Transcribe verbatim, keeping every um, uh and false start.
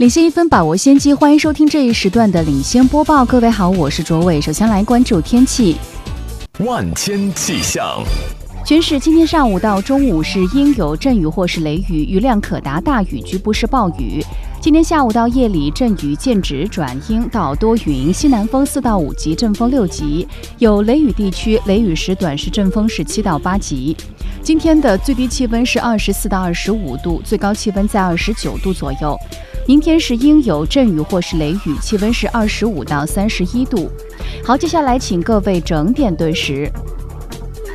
领先一分，把握先机。欢迎收听这一时段的领先播报。各位好，我是卓伟。首先来关注天气。 万千气象。 全市今天上午到中午是阴有阵雨或是雷雨，雨量可达大雨，局部是暴雨。今天下午到夜里阵雨渐止转阴到多云，西南风四到五级，阵风六级，有雷雨地区雷雨时短时阵风是七到八级。今天的最低气温是二十四到二十五度，最高气温在二十九度左右。明天是阴有阵雨或是雷雨，气温是二十五到三十一度。好，接下来请各位整点对时。